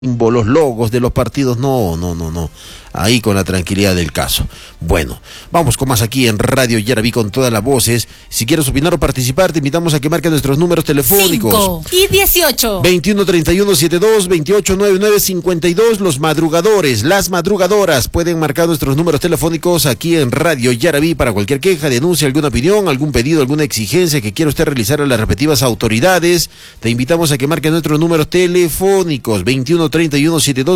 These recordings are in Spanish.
los logos de los partidos, no. Ahí con la tranquilidad del caso. Bueno, vamos con más aquí en Radio Yaraví con todas las voces. Si quieres opinar o participar, te invitamos a que marques nuestros números telefónicos. 5 y 18. 213172, 289952. Los madrugadores, las madrugadoras pueden marcar nuestros números telefónicos aquí en Radio Yaraví para cualquier queja, denuncia, alguna opinión, algún pedido, alguna exigencia que quiera usted realizar a las respectivas autoridades. Te invitamos a que marques nuestros números telefónicos. 213172,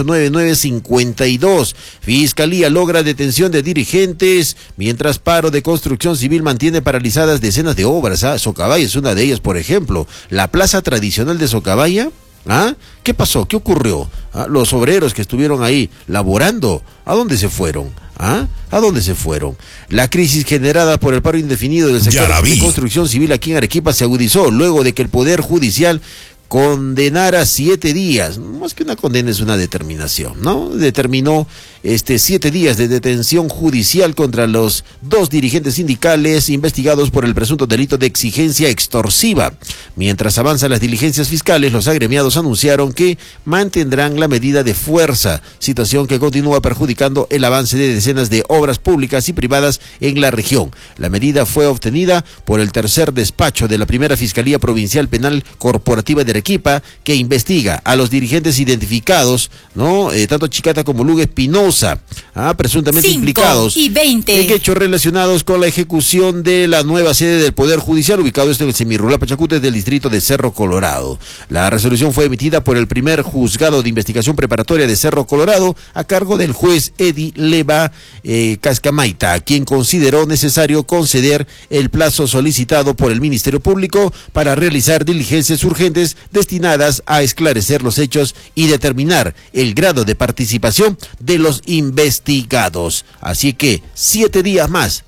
289952. Fiscalía logra detención de dirigentes, mientras paro de construcción civil mantiene paralizadas decenas de obras. Socabaya es una de ellas, por ejemplo. La plaza tradicional de Socabaya. ¿Qué pasó? ¿Qué ocurrió? Los obreros que estuvieron ahí laborando, ¿a dónde se fueron? ¿A dónde se fueron? La crisis generada por el paro indefinido del sector de construcción civil aquí en Arequipa se agudizó luego de que el Poder Judicial condenara 7 días, más que una condena es una determinación, ¿no? Determinó 7 días de detención judicial contra los 2 dirigentes sindicales investigados por el presunto delito de exigencia extorsiva. Mientras avanzan las diligencias fiscales, los agremiados anunciaron que mantendrán la medida de fuerza, situación que continúa perjudicando el avance de decenas de obras públicas y privadas en la región. La medida fue obtenida por el tercer despacho de la primera Fiscalía Provincial Penal Corporativa de Arequipa, que investiga a los dirigentes identificados, ¿no? Tanto Chicata como Lugue Espinosa, presuntamente implicados 5 y 20 en hechos relacionados con la ejecución de la nueva sede del Poder Judicial, ubicado en el Semirrural Pachacutes del distrito de Cerro Colorado. La resolución fue emitida por el primer juzgado de investigación preparatoria de Cerro Colorado, a cargo del juez Edi Leva Cascamaita, quien consideró necesario conceder el plazo solicitado por el Ministerio Público para realizar diligencias urgentes destinadas a esclarecer los hechos y determinar el grado de participación de los investigados. Así que 7 días más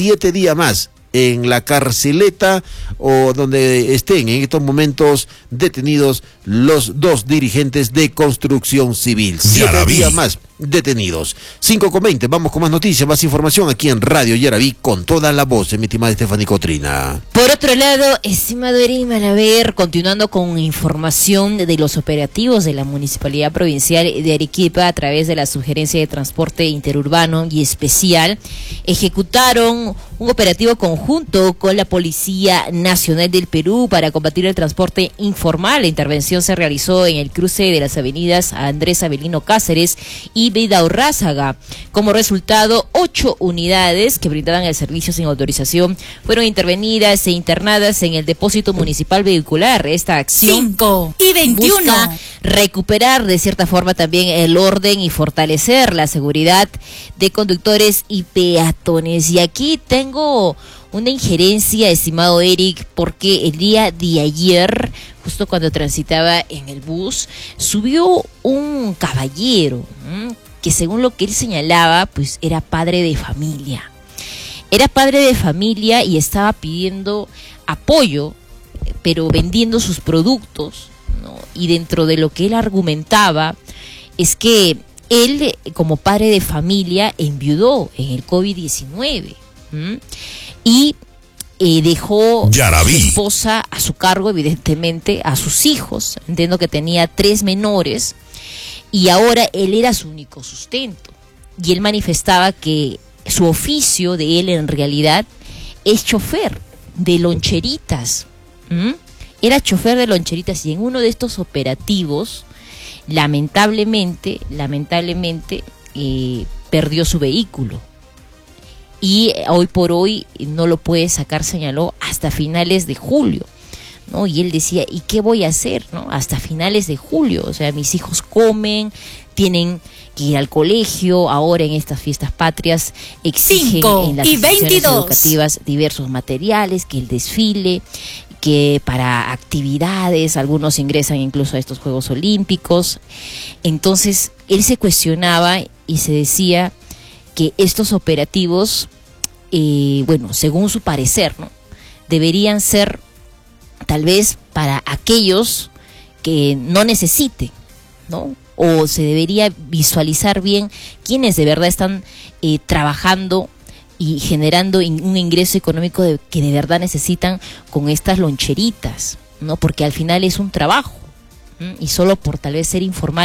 en la carceleta o donde estén en estos momentos detenidos los 2 dirigentes de construcción civil. 7 días más detenidos. 5:20, vamos con más noticias, más información aquí en Radio Yaraví con toda la voz de mi estimada Estefanía Cotrina. Por otro lado, estimado Eric Malaver, continuando con información de los operativos de la Municipalidad Provincial de Arequipa a través de la Sugerencia de Transporte Interurbano y Especial, ejecutaron un operativo conjunto con la Policía Nacional del Perú para combatir el transporte informal. La intervención se realizó en el cruce de las avenidas Andrés Avelino Cáceres y Vidaurrázaga. Como resultado, 8 unidades que brindaban el servicio sin autorización fueron intervenidas e internadas en el depósito municipal vehicular. Esta acción 5 y 21 busca recuperar de cierta forma también el orden y fortalecer la seguridad de conductores y peatones. Y aquí tengo una injerencia, estimado Eric, porque el día de ayer, justo cuando transitaba en el bus, subió un caballero que, según lo que él señalaba, pues era padre de familia. Era padre de familia y estaba pidiendo apoyo, pero vendiendo sus productos, ¿no? Y dentro de lo que él argumentaba es que él, como padre de familia, enviudó en el COVID-19 y dejó a su esposa a su cargo, evidentemente, a sus hijos. Entiendo que tenía 3 menores y ahora él era su único sustento. Y él manifestaba que su oficio de él en realidad es chofer de loncheritas. Era chofer de loncheritas y en uno de estos operativos, lamentablemente, perdió su vehículo. Y hoy por hoy no lo puede sacar, señaló, hasta finales de julio, ¿no? Y él decía, ¿y qué voy a hacer, no? Hasta finales de julio, o sea, mis hijos comen, tienen que ir al colegio, ahora en estas fiestas patrias exigen en las instituciones educativas diversos materiales, que el desfile, que para actividades, algunos ingresan incluso a estos Juegos Olímpicos. Entonces, él se cuestionaba y se decía que estos operativos, según su parecer, ¿no?, deberían ser tal vez para aquellos que no necesiten, ¿no? O se debería visualizar bien quiénes de verdad están trabajando y generando un ingreso económico que de verdad necesitan con estas loncheritas, ¿no? Porque al final es un trabajo, y solo por tal vez ser informal